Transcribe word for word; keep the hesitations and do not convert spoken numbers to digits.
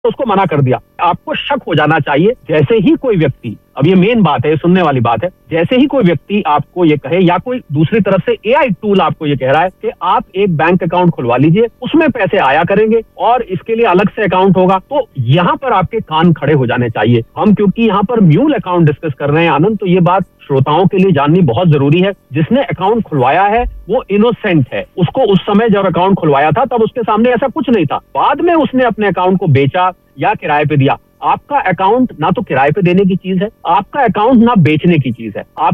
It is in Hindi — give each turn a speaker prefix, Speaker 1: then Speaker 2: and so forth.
Speaker 1: उसको मना कर दिया। आपको शक हो जाना चाहिए जैसे ही कोई व्यक्ति, अब ये मेन बात है, सुनने वाली बात है, जैसे ही कोई व्यक्ति आपको ये कहे या कोई दूसरी तरफ से एआई टूल आपको ये कह रहा है कि आप एक बैंक अकाउंट खुलवा लीजिए, उसमें पैसे आया करेंगे और इसके लिए अलग से अकाउंट होगा, तो यहाँ पर आपके कान खड़े हो जाने चाहिए। हम क्योंकि यहाँ पर म्यूल अकाउंट डिस्कस कर रहे हैं आनंद, तो ये बात श्रोताओं के लिए जाननी बहुत जरूरी है। जिसने अकाउंट खुलवाया है वो इनोसेंट है। उसको उस समय जब अकाउंट खुलवाया था तब उसके सामने ऐसा कुछ नहीं था। बाद में उसने अपने अकाउंट को बेचा या किराए पे दिया। आपका अकाउंट ना तो किराए पे देने की चीज है, आपका अकाउंट ना बेचने की चीज है। आप